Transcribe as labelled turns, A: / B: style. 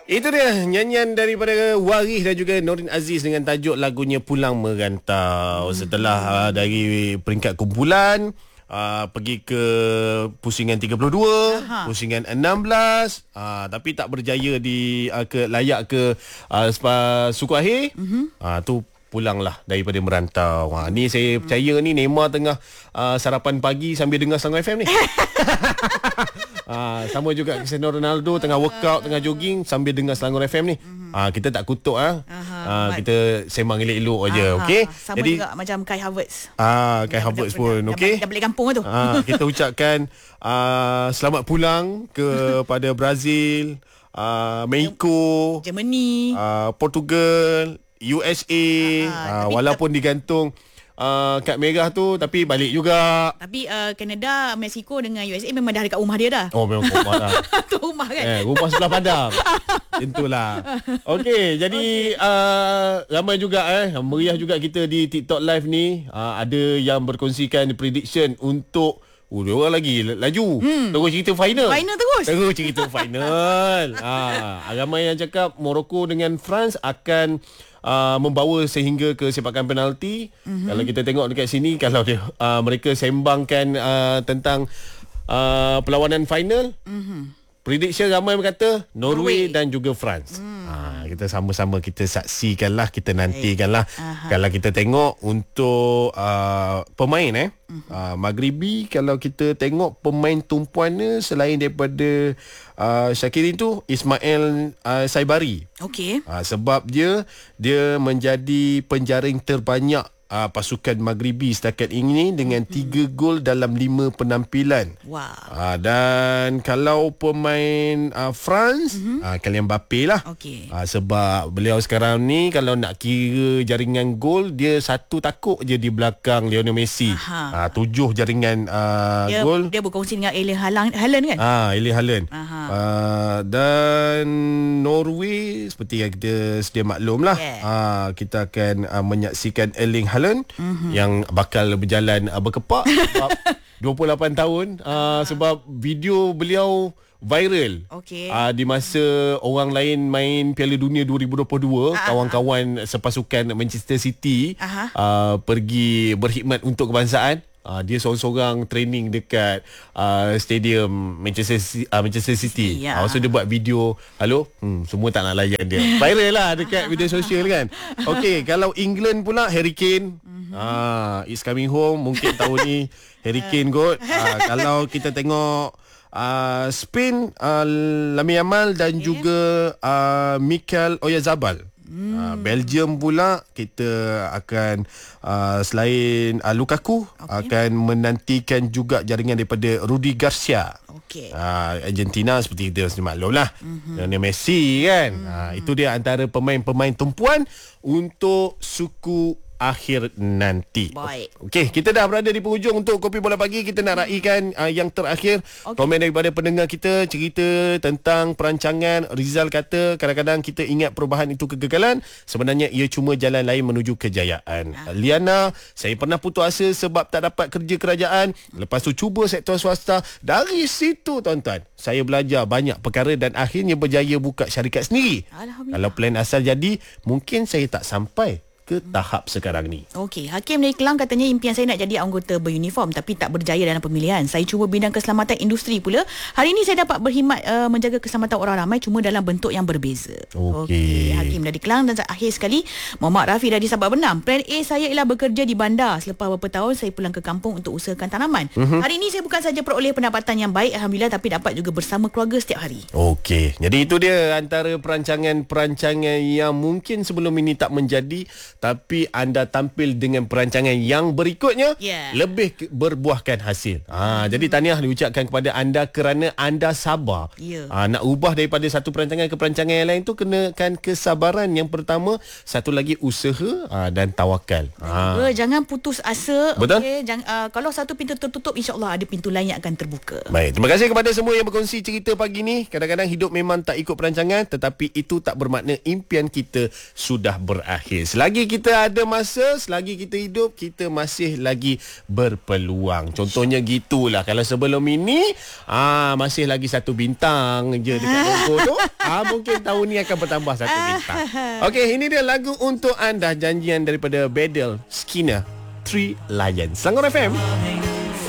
A: Itu dia nyanyian daripada Waris dan juga Norin Aziz dengan tajuk lagunya Pulang Merantau. Setelah dari peringkat kumpulan pergi ke pusingan 32, pusingan 16, tapi tak berjaya di ke layak ke suku akhir. Tu pulanglah daripada merantau. Ni saya percaya ni Neymar tengah sarapan pagi sambil dengar Selangor FM ni. Sama juga Cristiano Ronaldo tengah workout, tengah jogging sambil dengar Selangor FM ni. Kita tak kutuk kita sembang elok-elok aja, okey.
B: Sama jadi juga macam Kai Havertz.
A: Kai Havertz pun okey.
B: Dah balik kampung tu.
A: Kita ucapkan selamat pulang kepada Brazil, Mexico,
B: Germany,
A: Portugal, USA. Walaupun digantung kad merah tu, tapi balik juga.
B: Tapi Canada, Mexico dengan USA memang dah dekat rumah dia dah.
A: Oh, memang rumah dah.
B: Tu rumah kan.
A: Rumah sebelah padang. Itulah. Okey, jadi ramai juga meriah juga kita di TikTok Live ni. Ada yang berkongsikan prediction untuk dia orang lagi laju. Terus cerita final.
B: Final terus.
A: Terus cerita final. Ramai yang cakap Morocco dengan France akan membawa sehingga ke sepakan penalti. Kalau kita tengok dekat sini, kalau mereka sembangkan tentang perlawanan final, prediction ramai berkata Norway dan juga France. Kita sama-sama kita saksikanlah, kita nantikanlah. Kalau kita tengok untuk pemain Maghribi, kalau kita tengok pemain tumpuannya selain daripada Syakirin tu, Ismail Saibari.
B: Okey.
A: Sebab dia menjadi penjaring terbanyak pasukan Maghribi setakat ini dengan 3 gol dalam 5 penampilan.
B: Wow.
A: Dan kalau pemain France, Kylian Mbappe lah.
B: Okey.
A: Sebab beliau sekarang ni kalau nak kira jaringan gol, dia satu takuk je di belakang Lionel Messi. 7 jaringan gol.
B: Dia berkongsi dengan Erling Haaland kan?
A: Erling Haaland. Dan Norway seperti yang kita sedia maklum lah. Kita akan menyaksikan Erling Haaland yang bakal berjalan berkepak sebab 28 tahun sebab video beliau viral. Di masa orang lain main Piala Dunia 2022, kawan-kawan sepasukan Manchester City pergi berkhidmat untuk kebangsaan. Dia seorang-seorang training dekat stadium Manchester City. So dia buat video, semua tak nak layan dia. Viral lah dekat media sosial kan. Okey, kalau England pula Harry Kane, it's coming home. Mungkin tahun ni Harry Kane kot. Kalau kita tengok Spain, Lamine Yamal dan juga Mikel Oyarzabal. Belgium pula kita akan selain Lukaku, akan menantikan juga jaringan daripada Rudi Garcia. Argentina seperti kita maklum lah, Lionel Messi kan. Itu dia antara pemain-pemain tumpuan untuk suku akhir nanti. Okey, kita dah berada di penghujung untuk Kopi Bola Pagi. Kita nak raikan yang terakhir. Komen daripada pendengar kita, cerita tentang perancangan. Rizal kata kadang-kadang kita ingat perubahan itu kegagalan, sebenarnya ia cuma jalan lain menuju kejayaan. Liana, saya pernah putus asa sebab tak dapat kerja kerajaan, lepas tu cuba sektor swasta. Dari situ tuan-tuan, saya belajar banyak perkara dan akhirnya berjaya buka syarikat sendiri. Kalau plan asal jadi, mungkin saya tak sampai ke tahap sekarang ni.
B: Okey, Hakim dari Kelang katanya impian saya nak jadi anggota beruniform tapi tak berjaya dalam pemilihan. Saya cuba bidang keselamatan industri pula. Hari ini saya dapat berkhidmat menjaga keselamatan orang ramai, cuma dalam bentuk yang berbeza. Okey, Hakim dari Kelang. Dan akhir sekali, Muhammad Rafi dari Sabak Benam. Plan A saya ialah bekerja di bandar. Selepas beberapa tahun saya pulang ke kampung untuk usahakan tanaman. Hari ini saya bukan saja peroleh pendapatan yang baik, alhamdulillah, tapi dapat juga bersama keluarga setiap hari. Okey,
A: jadi itu dia antara perancangan-perancangan yang mungkin sebelum ini tak menjadi, tapi anda tampil dengan perancangan yang berikutnya lebih berbuahkan hasil. Jadi tahniah diucapkan kepada anda kerana anda sabar. Nak ubah daripada satu perancangan ke perancangan yang lain tu kenakan kesabaran yang pertama, satu lagi usaha dan tawakal.
B: Jangan putus asa.
A: Betul?
B: Kalau satu pintu tertutup, insya-Allah ada pintu lain yang akan terbuka.
A: Baik, terima kasih kepada semua yang berkongsi cerita pagi ni. Kadang-kadang hidup memang tak ikut perancangan, tetapi itu tak bermakna impian kita sudah berakhir. Selagi kita ada masa, selagi kita hidup, kita masih lagi berpeluang. Contohnya gitulah. Kalau sebelum ini masih lagi 1 bintang je dekat logo tu, mungkin tahun ni akan bertambah 1 bintang. Okey, ini dia lagu untuk anda, janjian daripada Bedel Skinner, Three Lions. Selangor FM.